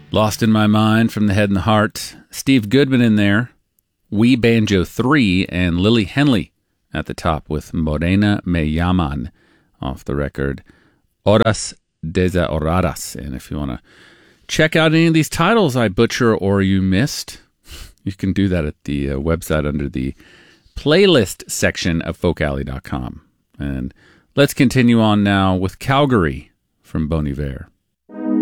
Lost in My Mind from The Head and the Heart. Steve Goodman in there. Wee Banjo 3 and Lily Henley at the top with Morena Me Llaman off the record Horas Desahoradas. And if you want to check out any of these titles I butcher or you missed, you can do that at the website under the playlist section of folkalley.com. And let's continue on now with Calgary from Bon Iver.